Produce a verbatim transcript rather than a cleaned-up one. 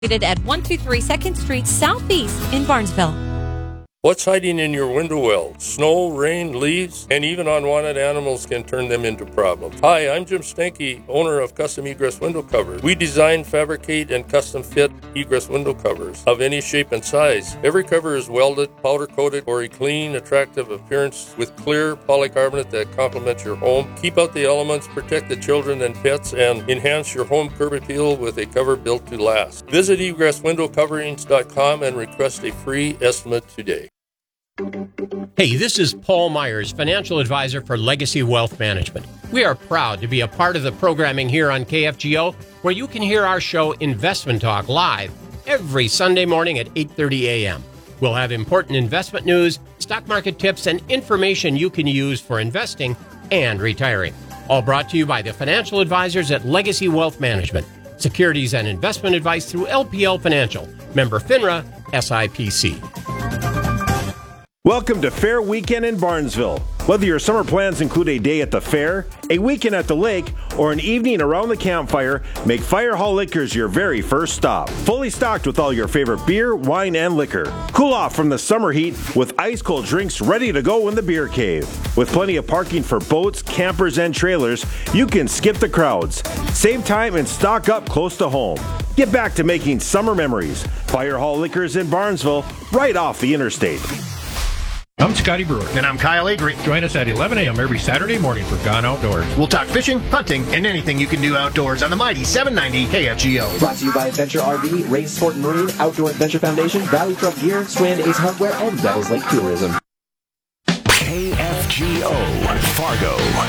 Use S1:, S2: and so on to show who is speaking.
S1: Located at one two three second Street Southeast in Barnesville.
S2: What's hiding in your window well? Snow, rain, leaves, and even unwanted animals can turn them into problems. Hi, I'm Jim Stanky, owner of Custom Egress Window Covers. We design, fabricate, and custom fit egress window covers of any shape and size. Every cover is welded, powder coated for a clean, attractive appearance with clear polycarbonate that complements your home. Keep out the elements, protect the children and pets, and enhance your home curb appeal with a cover built to last. Visit egress window coverings dot com and request a free estimate today.
S3: Hey, this is Paul Myers, financial advisor for Legacy Wealth Management. We are proud to be a part of the programming here on K F G O, where you can hear our show Investment Talk live every Sunday morning at eight thirty a.m. We'll have important investment news, stock market tips, and information you can use for investing and retiring. All brought to you by the financial advisors at Legacy Wealth Management. Securities and investment advice through L P L Financial. Member FINRA, S I P C.
S4: Welcome to Fair Weekend in Barnesville. Whether your summer plans include a day at the fair, a weekend at the lake, or an evening around the campfire, make Fire Hall Liquors your very first stop. Fully stocked with all your favorite beer, wine, and liquor. Cool off from the summer heat with ice-cold drinks ready to go in the beer cave. With plenty of parking for boats, campers, and trailers, you can skip the crowds. Save time and stock up close to home. Get back to making summer memories. Fire Hall Liquors in Barnesville, right off the interstate.
S5: I'm Scotty Brewer.
S6: And I'm Kyle Agri.
S5: Join us at eleven a.m. every Saturday morning for Gone Outdoors.
S6: We'll talk fishing, hunting, and anything you can do outdoors on the mighty seven ninety K F G O.
S7: Brought to you by Adventure R V, Ray Sport and Marine, Outdoor Adventure Foundation, Valley Truck Gear, Strand Ace Hardware, and Devils Lake Tourism.
S8: K F G O, Fargo.